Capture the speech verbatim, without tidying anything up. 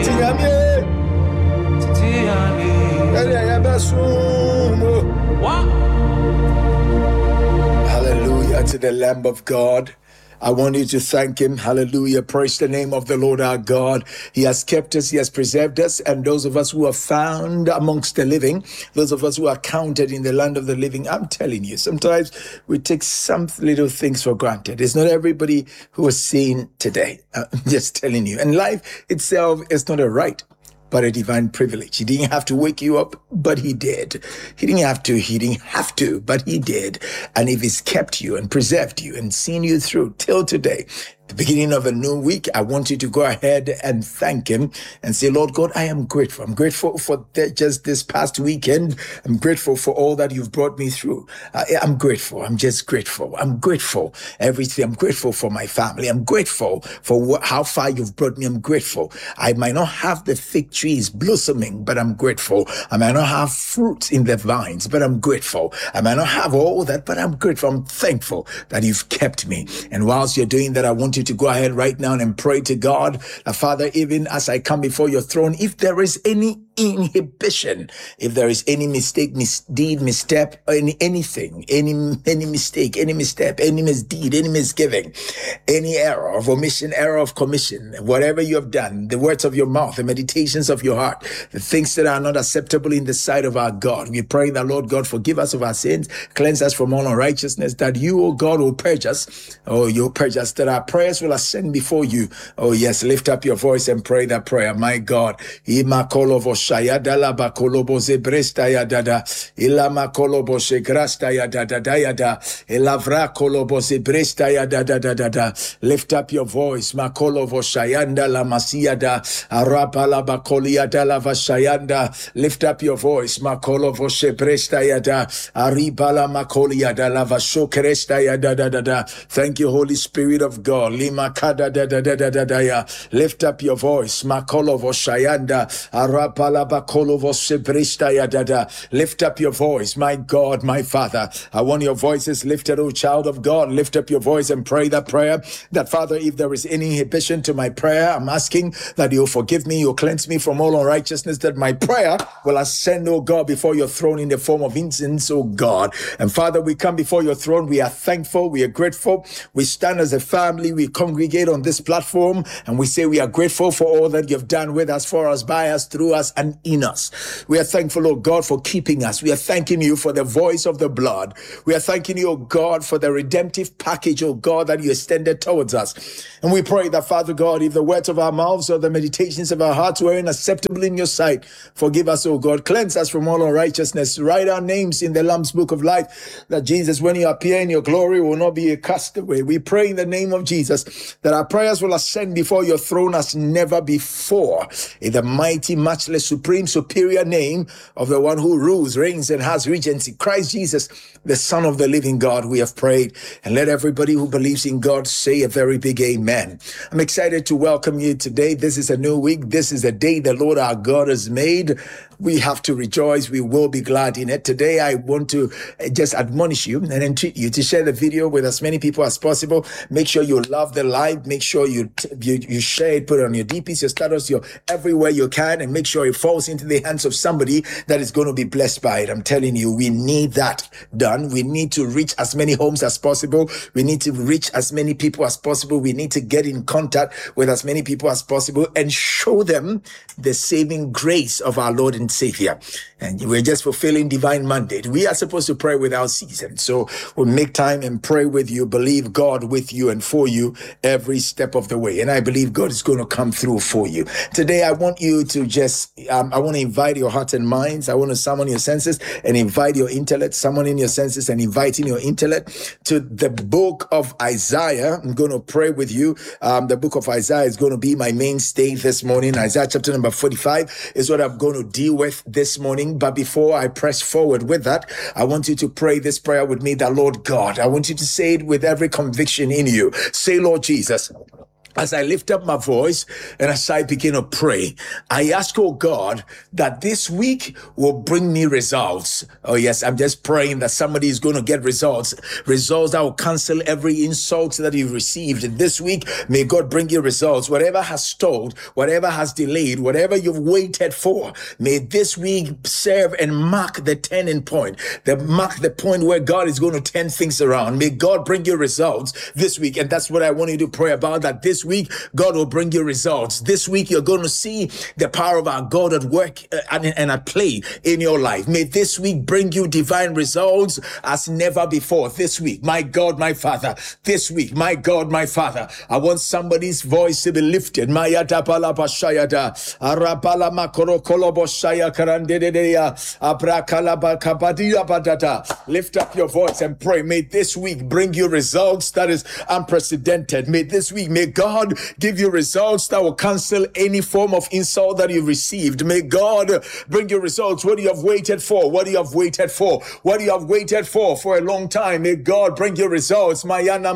Hallelujah to the Lamb of God. I want you to thank him. Hallelujah. Praise the name of the Lord our God. He has kept us. He has preserved us. And those of us who are found amongst the living, those of us who are counted in the land of the living, I'm telling you, sometimes we take some little things for granted. It's not everybody who is seen today. I'm just telling you. And life itself is not a right, but a divine privilege. He didn't have to wake you up, but he did. He didn't have to, he didn't have to, but he did. And if he's kept you and preserved you and seen you through till today, the beginning of a new week, I want you to go ahead and thank him and say, Lord God, I am grateful. I'm grateful for the, just this past weekend. I'm grateful for all that you've brought me through. I, I'm grateful. I'm just grateful. I'm grateful. Everything. I'm grateful for my family. I'm grateful for what, how far you've brought me. I'm grateful. I might not have the fig trees blossoming, but I'm grateful. I might not have fruits in the vines, but I'm grateful. I might not have all that, but I'm grateful. I'm thankful that you've kept me. And whilst you're doing that, I want you to go ahead right now and pray to God. Uh, Father, even as I come before your throne, if there is any inhibition, if there is any mistake, misdeed, misstep, any anything, any any mistake, any misstep, any misdeed, any misgiving, any error of omission, error of commission, whatever you have done, the words of your mouth, the meditations of your heart, the things that are not acceptable in the sight of our God, we pray that, Lord God, forgive us of our sins, cleanse us from all unrighteousness, that you, O God, will purge us. Oh, you'll purge us, that our prayers will ascend before you. Oh, yes, lift up your voice and pray that prayer. My God, Shayadala bakolobo zebresta ya dada ilama kolobo shegrasta ya dada dada da elavra kolobo zebresta ya dada dada da. Lift up your voice. Makolovo shayanda la masia da arapa la bakolia da la vashayanda. Lift up your voice. Makolovo shebresta ya da ariba la makolia da la vashokresta ya dada dada. Thank you, Holy Spirit of God. Lima kada da da da da da ya. Lift up your voice. Makolovo shayanda arapa la Lift up your voice, my God, my Father. I want your voices lifted, oh child of God. Lift up your voice and pray that prayer. That, Father, if there is any inhibition to my prayer, I'm asking that you'll forgive me, you'll cleanse me from all unrighteousness, that my prayer will ascend, oh God, before your throne in the form of incense, oh God. And Father, we come before your throne. We are thankful. We are grateful. We stand as a family. We congregate on this platform and we say we are grateful for all that you've done with us, for us, by us, through us, and in us. We are thankful, oh God, for keeping us. We are thanking you for the voice of the blood. We are thanking you, oh God, for the redemptive package, oh God, that you extended towards us. And we pray that, Father God, if the words of our mouths or the meditations of our hearts were unacceptable in your sight, forgive us, oh God. Cleanse us from all unrighteousness. Write our names in the Lamb's book of life, that Jesus, when you appear in your glory, will not be a castaway. We pray in the name of Jesus that our prayers will ascend before your throne as never before. In the mighty, matchless, supreme, superior name of the one who rules, reigns, and has regency, Christ Jesus, the Son of the living God, we have prayed. And let everybody who believes in God say a very big amen. I'm excited to welcome you today. This is a new week. This is a day the Lord our God has made. We have to rejoice. We will be glad in it. Today, I want to just admonish you and entreat you to share the video with as many people as possible. Make sure you love the live. Make sure you you, you share it, put it on your D Ps, your status, your everywhere you can, and make sure it falls into the hands of somebody that is going to be blessed by it. I'm telling you, we need that done. We need to reach as many homes as possible. We need to reach as many people as possible. We need to get in contact with as many people as possible and show them the saving grace of our Lord and Savior. And we're just fulfilling divine mandate. We are supposed to pray without ceasing. So we'll make time and pray with you, believe God with you and for you every step of the way. And I believe God is going to come through for you. Today, I want you to just, um, I want to invite your hearts and minds. I want to summon your senses and invite your intellect, summon in your senses and invite in your intellect to the book of Isaiah. I'm going to pray with you. Um, the book of Isaiah is going to be my mainstay this morning. Isaiah chapter number forty-five is what I'm going to deal with this morning. But before I press forward with that, I want you to pray this prayer with me, that Lord God, I want you to say it with every conviction in you. Say, Lord Jesus, As I lift up my voice and as I begin to pray, I ask, oh God, that this week will bring me results. Oh yes, I'm just praying that somebody is going to get results. Results that will cancel every insult that you've received. This week, may God bring you results. Whatever has stalled, whatever has delayed, whatever you've waited for, may this week serve and mark the turning point. The mark the point where God is going to turn things around. May God bring you results this week. And that's what I want you to pray about, that this week God will bring you results. This week you're going to see the power of our God at work uh, and, and at play in your life. May this week bring you divine results as never before. This week, my God, my Father, this week, my God, my Father, I want somebody's voice to be lifted. Mayata palabashayada, arabala makoro koloboshaya karandedeya, abrakala kabadia badata. Lift up your voice and pray. May this week bring you results that is unprecedented. May this week, may God give you results that will cancel any form of insult that you received. May God bring you results. What you have waited for, what you have waited for, what you have waited for for a long time. May God bring you results. Mayana